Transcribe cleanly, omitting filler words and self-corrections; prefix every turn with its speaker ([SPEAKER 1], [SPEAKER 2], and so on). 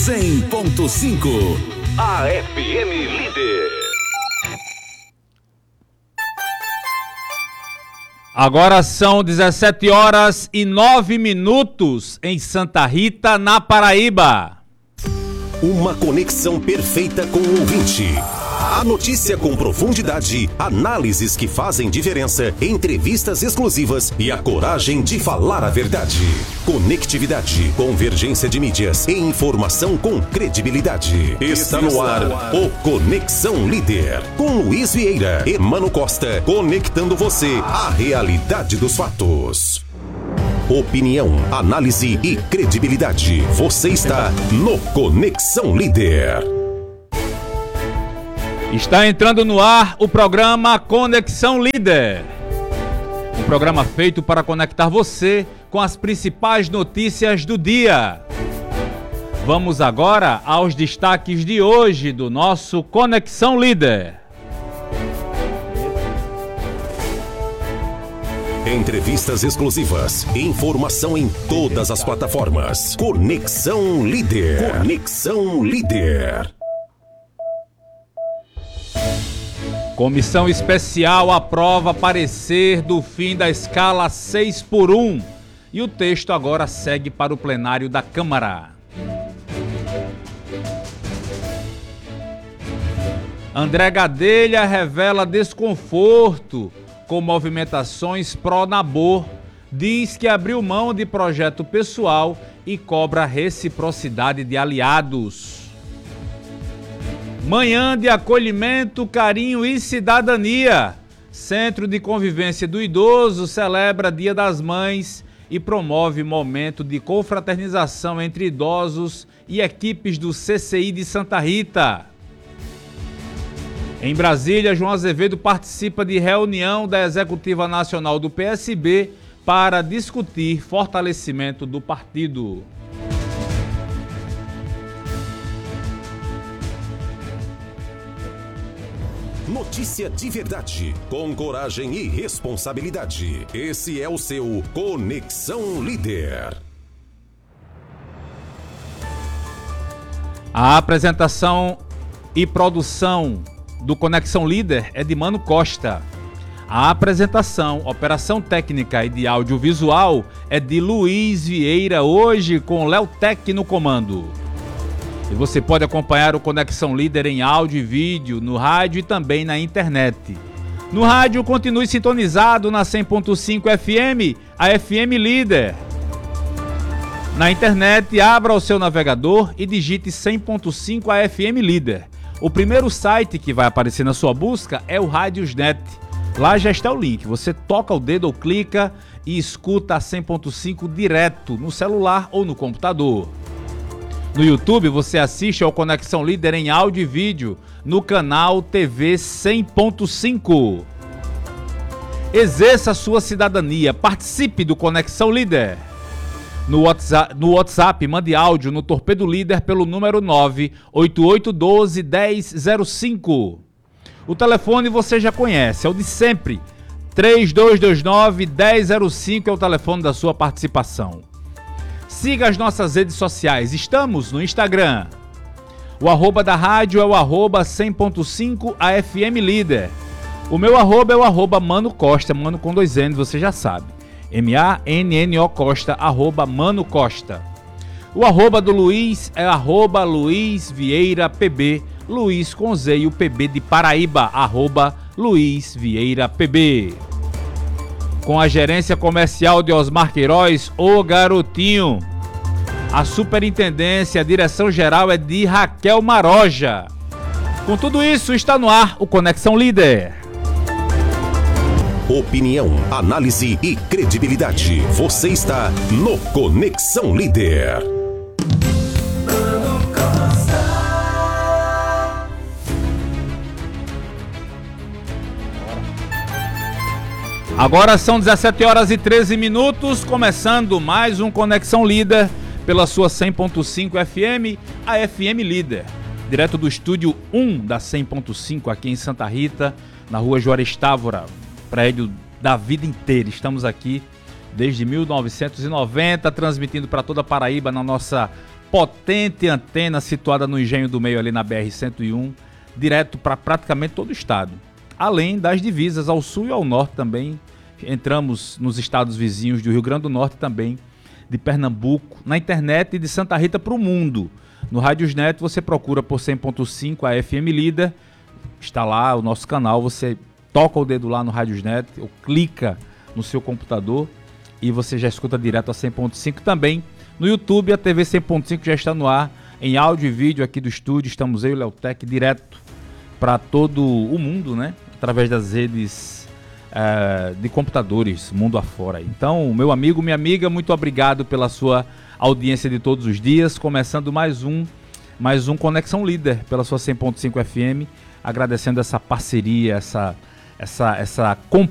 [SPEAKER 1] 100.5. A FM Líder.
[SPEAKER 2] Agora são 17 horas e 9 minutos em Santa Rita, na Paraíba.
[SPEAKER 3] Uma conexão perfeita com o ouvinte. A notícia com profundidade, análises que fazem diferença, entrevistas exclusivas e a coragem de falar a verdade. Conectividade, convergência de mídias e informação com credibilidade. Está no ar o Conexão Líder, com Luiz Vieira e Mano Costa, conectando você à realidade dos fatos. Opinião, análise e credibilidade. Você está no Conexão Líder.
[SPEAKER 2] Está entrando no ar o programa Conexão Líder. Um programa feito para conectar você com as principais notícias do dia. Vamos agora aos destaques de hoje do nosso Conexão Líder.
[SPEAKER 3] Entrevistas exclusivas, informação em todas as plataformas. Conexão Líder. Conexão Líder.
[SPEAKER 2] Comissão especial aprova parecer do fim da escala 6x1 e o texto agora segue para o plenário da Câmara. André Gadelha revela desconforto com movimentações pró-Nabor, diz que abriu mão de projeto pessoal e cobra reciprocidade de aliados. Manhã de acolhimento, carinho e cidadania. Centro de Convivência do Idoso celebra Dia das Mães e promove momento de confraternização entre idosos e equipes do CCI de Santa Rita. Em Brasília, João Azevedo participa de reunião da Executiva Nacional do PSB para discutir fortalecimento do partido.
[SPEAKER 3] Notícia de verdade, com coragem e responsabilidade. Esse é o seu Conexão Líder.
[SPEAKER 2] A apresentação e produção do Conexão Líder é de Mano Costa. A apresentação, operação técnica e de audiovisual é de Luiz Vieira, hoje com Léo Tec no comando. E você pode acompanhar o Conexão Líder em áudio e vídeo, no rádio e também na internet. No rádio, continue sintonizado na 100.5 FM, a FM Líder. Na internet, abra o seu navegador e digite 100.5 a FM Líder. O primeiro site que vai aparecer na sua busca é o Radiosnet. Lá já está o link. Você toca o dedo ou clica e escuta a 100.5 direto no celular ou no computador. No YouTube, você assiste ao Conexão Líder em áudio e vídeo no canal TV 100.5. Exerça sua cidadania, participe do Conexão Líder. No WhatsApp, mande áudio no Torpedo Líder pelo número 98812-1005. O telefone você já conhece, é o de sempre. 3229-1005 é o telefone da sua participação. Siga as nossas redes sociais. Estamos no Instagram. O arroba da rádio é o arroba 100.5 AFM Líder. O meu arroba é o arroba Mano Costa, Mano com 2 N's, você já sabe. MANNO Costa, arroba Mano Costa. O arroba do Luiz é arroba Luiz Vieira PB, Luiz com Z e o PB de Paraíba, arroba Luiz Vieira PB. Com a gerência comercial de Osmar Queiroz, o garotinho. A superintendência, a direção geral é de Raquel Maroja. Com tudo isso, está no ar o Conexão Líder.
[SPEAKER 3] Opinião, análise e credibilidade. Você está no Conexão Líder.
[SPEAKER 2] Agora são 17 horas e 13 minutos, começando mais um Conexão Líder pela sua 100.5 FM, a FM Líder. Direto do estúdio 1 da 100.5 aqui em Santa Rita, na rua Juarez Távora, prédio da vida inteira. Estamos aqui desde 1990, transmitindo para toda a Paraíba na nossa potente antena situada no Engenho do Meio, ali na BR-101, direto para praticamente todo o estado. Além das divisas ao sul e ao norte também. Entramos nos estados vizinhos do Rio Grande do Norte também, de Pernambuco, na internet e de Santa Rita para o mundo. No Radiosnet você procura por 100.5 a FM Líder, está lá o nosso canal, você toca o dedo lá no Radiosnet, ou clica no seu computador e você já escuta direto a 100.5 também. No YouTube a TV 100.5 já está no ar, em áudio e vídeo aqui do estúdio, estamos eu e o Leotec direto para todo o mundo, né? Através das redes de computadores, mundo afora. Então, meu amigo, minha amiga, muito obrigado pela sua audiência de todos os dias, começando mais um Conexão Líder pela sua 100.5 FM, agradecendo essa parceria, essa